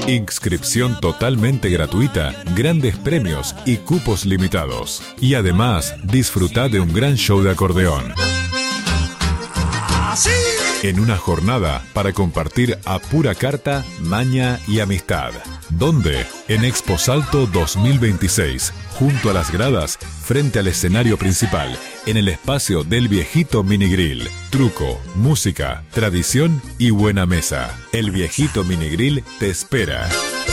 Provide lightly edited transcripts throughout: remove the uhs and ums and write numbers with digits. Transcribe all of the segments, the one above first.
Inscripción totalmente gratuita, grandes premios y cupos limitados. Y además, disfrutá de un gran show de acordeón. En una jornada para compartir a pura carta, maña y amistad. ¿Dónde? En Expo Salto 2026, junto a las gradas, frente al escenario principal, en el espacio del Viejito Minigrill. Truco, música, tradición y buena mesa. El Viejito Minigrill te espera.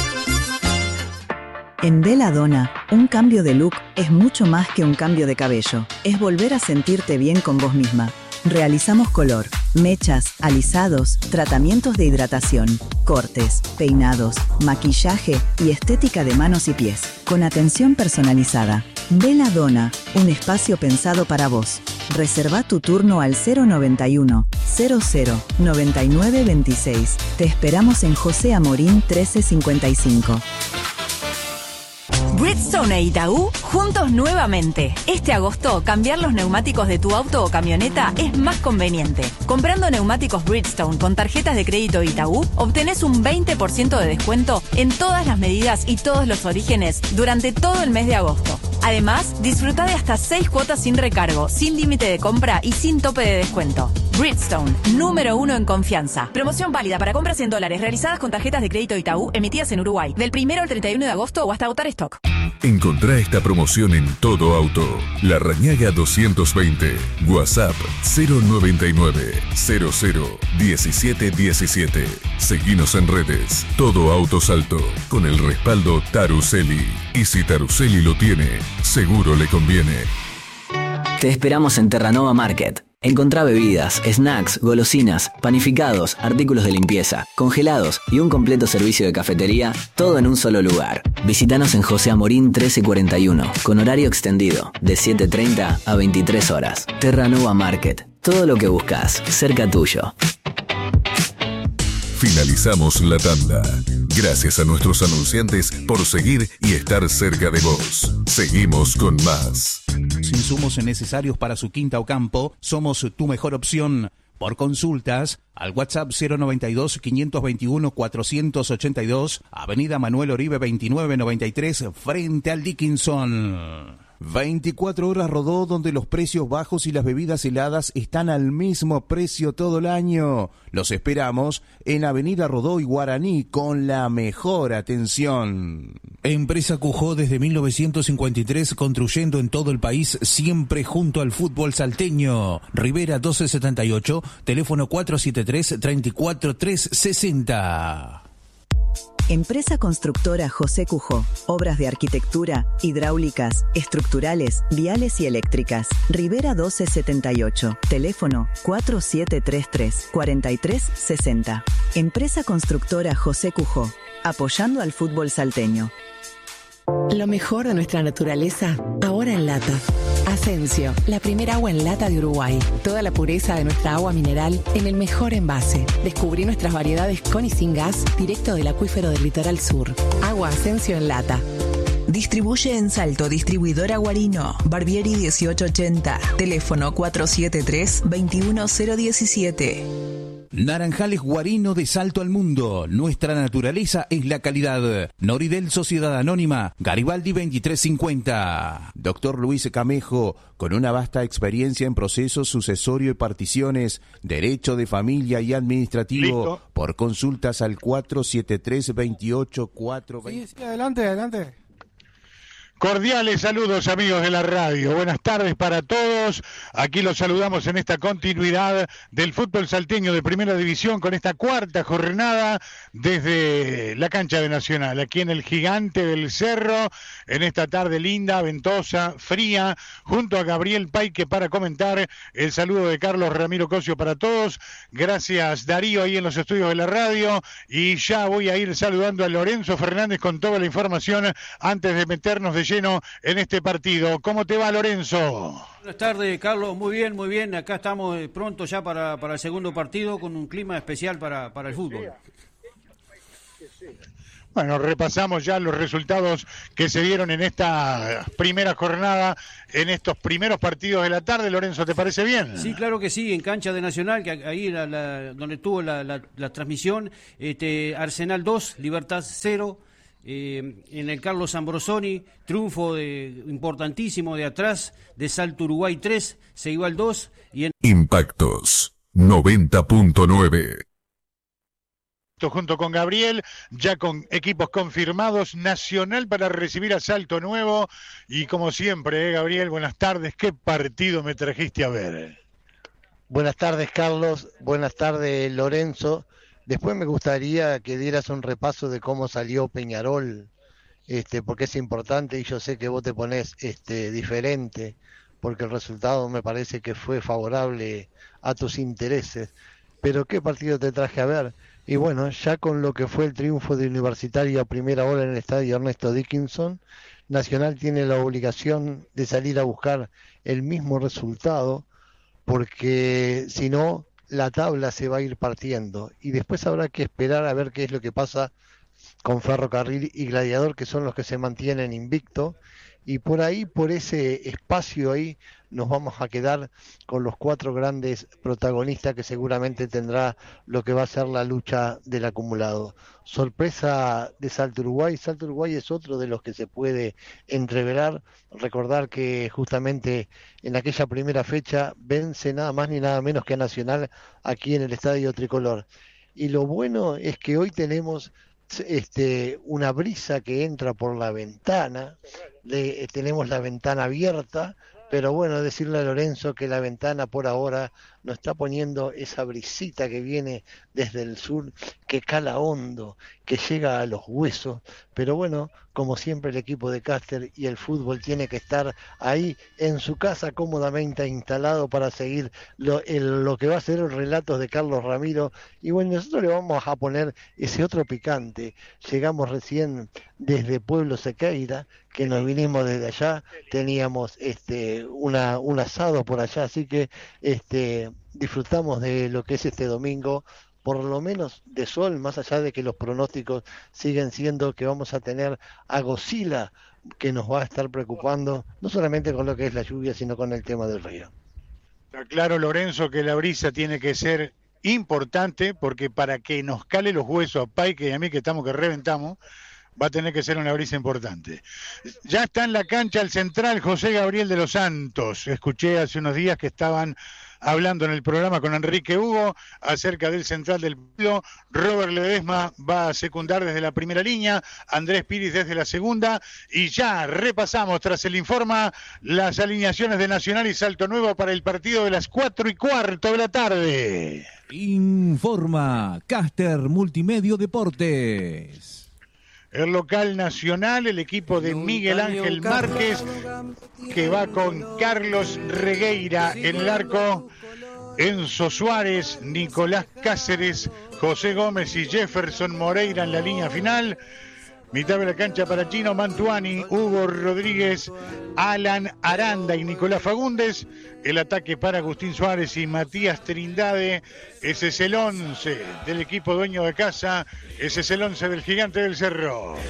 En Belladonna, un cambio de look es mucho más que un cambio de cabello. Es volver a sentirte bien con vos misma. Realizamos color, mechas, alisados, tratamientos de hidratación, cortes, peinados, maquillaje y estética de manos y pies, con atención personalizada. Belladonna, un espacio pensado para vos. Reserva tu turno al 091 00 99 26. Te esperamos en José Amorín 1355. Bridgestone e Itaú, juntos nuevamente. Este agosto, cambiar los neumáticos de tu auto o camioneta es más conveniente. Comprando neumáticos Bridgestone con tarjetas de crédito Itaú, obtenés un 20% de descuento en todas las medidas y todos los orígenes durante todo el mes de agosto. Además, disfruta de hasta 6 cuotas sin recargo, sin límite de compra y sin tope de descuento. Bridgestone, número 1 en confianza. Promoción válida para compras en dólares realizadas con tarjetas de crédito Itaú emitidas en Uruguay, del 1 al 31 de agosto o hasta agotar stock. Encontrá esta promoción en Todo Auto. Larrañaga 220. WhatsApp 099 00 17 17. Seguinos en redes. Todo Auto Salto. Con el respaldo Taruseli. Y si Taruseli lo tiene, seguro le conviene. Te esperamos en Terranova Market. Encontrá bebidas, snacks, golosinas, panificados, artículos de limpieza, congelados y un completo servicio de cafetería, todo en un solo lugar. Visítanos en José Amorín 1341, con horario extendido, de 7:30 a 23 horas. Terranova Market. Todo lo que buscas, cerca tuyo. Finalizamos la tanda. Gracias a nuestros anunciantes por seguir y estar cerca de vos. Seguimos con más. Insumos necesarios para su quinta o campo, somos tu mejor opción. Por consultas, al WhatsApp 092-521-482, Avenida Manuel Oribe 2993, frente al Dickinson. 24 horas Rodó, donde los precios bajos y las bebidas heladas están al mismo precio todo el año. Los esperamos en Avenida Rodó y Guaraní con la mejor atención. Empresa Cujó desde 1953, construyendo en todo el país, siempre junto al fútbol salteño. Rivera 1278, teléfono 473-34360. Empresa constructora José Cujó. Obras de arquitectura, hidráulicas, estructurales, viales y eléctricas. Rivera 1278. Teléfono 4733-4360. Empresa constructora José Cujó. Apoyando al fútbol salteño. Lo mejor de nuestra naturaleza, ahora en lata. Asensio, la primera agua en lata de Uruguay. Toda la pureza de nuestra agua mineral en el mejor envase. Descubrí nuestras variedades con y sin gas, directo del acuífero del litoral sur. Agua Asensio en lata. Distribuye en Salto, distribuidora Guarino, Barbieri 1880, teléfono 473-21017. Naranjales Guarino de Salto al Mundo. Nuestra naturaleza es la calidad. Noridel Sociedad Anónima, Garibaldi 2350. Doctor Luis Camejo, con una vasta experiencia en procesos sucesorio y particiones, derecho de familia y administrativo. ¿Listo? Por consultas al 473-28420. Sí, adelante. Cordiales saludos, amigos de la radio. Buenas tardes para todos. Aquí los saludamos en esta continuidad del fútbol salteño de Primera División con esta cuarta jornada desde la cancha de Nacional, aquí en el Gigante del Cerro, en esta tarde linda, ventosa, fría, junto a Gabriel Paique para comentar. El saludo de Carlos Ramiro Cosio para todos. Gracias, Darío, ahí en los estudios de la radio. Y ya voy a ir saludando a Lorenzo Fernández con toda la información antes de meternos de lleno en este partido. ¿Cómo te va, Lorenzo? Buenas tardes, Carlos. Muy bien. Acá estamos pronto ya para el segundo partido con un clima especial para el fútbol. Bueno, repasamos ya los resultados que se dieron en esta primera jornada, en estos primeros partidos de la tarde. Lorenzo, ¿te parece bien? Sí, claro que sí, en cancha de Nacional, que ahí donde tuvo la transmisión, Arsenal 2, Libertad 0, en el Carlos Ambrosoni, triunfo importantísimo de atrás, de Salto Uruguay 3, se iba al 2, y en Impactos 90.9. Junto con Gabriel, ya con equipos confirmados, Nacional para recibir a Salto Nuevo, y como siempre, Gabriel, buenas tardes, ¿qué partido me trajiste a ver? Buenas tardes, Carlos, buenas tardes, Lorenzo. Después me gustaría que dieras un repaso de cómo salió Peñarol, porque es importante y yo sé que vos te ponés diferente, porque el resultado me parece que fue favorable a tus intereses. Pero ¿qué partido te traje a ver? Y bueno, ya con lo que fue el triunfo de Universitario a primera hora en el estadio Ernesto Dickinson, Nacional tiene la obligación de salir a buscar el mismo resultado, porque si no, la tabla se va a ir partiendo. Y después habrá que esperar a ver qué es lo que pasa con Ferrocarril y Gladiador, que son los que se mantienen invicto. Y por ahí, por ese espacio ahí, nos vamos a quedar con los 4 grandes protagonistas que seguramente tendrá lo que va a ser la lucha del acumulado. Sorpresa de Salto Uruguay. Salto Uruguay es otro de los que se puede entreverar. Recordar que justamente en aquella primera fecha vence nada más ni nada menos que a Nacional aquí en el Estadio Tricolor. Y lo bueno es que hoy tenemos una brisa que entra por la ventana, tenemos la ventana abierta, pero bueno, decirle a Lorenzo que la ventana por ahora nos está poniendo esa brisita que viene desde el sur, que cala hondo, que llega a los huesos, pero bueno, como siempre el equipo de Caster y el fútbol tiene que estar ahí en su casa cómodamente instalado para seguir lo que va a ser el relato de Carlos Ramiro. Y bueno, nosotros le vamos a poner ese otro picante. Llegamos recién desde Pueblo Sequeira, que nos vinimos desde allá, teníamos un asado por allá, así que disfrutamos de lo que es este domingo, por lo menos de sol, más allá de que los pronósticos siguen siendo que vamos a tener a Godzilla, que nos va a estar preocupando, no solamente con lo que es la lluvia, sino con el tema del río. Está claro, Lorenzo, que la brisa tiene que ser importante, porque para que nos cale los huesos a Paike y a mí, que estamos que reventamos, va a tener que ser una brisa importante. Ya está en la cancha el central José Gabriel de los Santos. Escuché hace unos días que estaban hablando en el programa con Enrique Hugo acerca del central del partido. Robert Ledesma va a secundar desde la primera línea, Andrés Piris desde la segunda, y ya repasamos tras el informa las alineaciones de Nacional y Salto Nuevo para el partido de las 4:15 de la tarde. Informa Caster Multimedio Deportes. El local Nacional, el equipo de Miguel Ángel Márquez, que va con Carlos Regueira en el arco, Enzo Suárez, Nicolás Cáceres, José Gómez y Jefferson Moreira en la línea final. Mitad de la cancha para Chino Mantuani, Hugo Rodríguez, Alan Aranda y Nicolás Fagundes. El ataque para Agustín Suárez y Matías Trindade. Ese es el 11 del equipo dueño de casa. Ese es el 11 del Gigante del Cerro.